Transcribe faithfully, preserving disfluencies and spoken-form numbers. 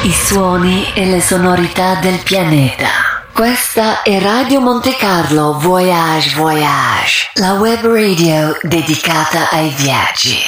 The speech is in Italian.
i suoni e le sonorità del pianeta. Questa è Radio Monte Carlo Voyage Voyage, la web radio dedicata ai viaggi.